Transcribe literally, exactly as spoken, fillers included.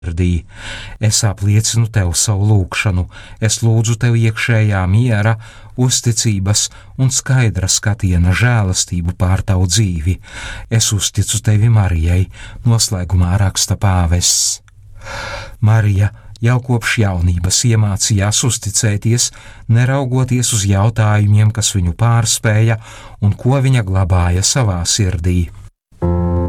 sirdī. Es apliecinu tev savu lūgšanu, es lūdzu tev iekšējā miera, uzticības un skaidra skatiena žēlastību pār tavu dzīvi. Es uzticu tevi Marijai, noslēgumā raksta pāvests. Marija jau kopš jaunības iemācījās uzticēties, neraugoties uz jautājumiem, kas viņu pārspēja un ko viņa glabāja savā sirdī.